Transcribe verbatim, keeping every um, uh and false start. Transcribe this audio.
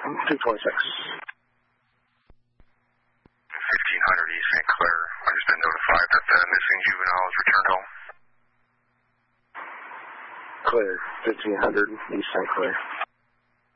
two twenty-six. fifteen hundred East Saint Clair. Understood, notified that the missing juvenile is returned home. Clear, fifteen hundred East Saint Clair.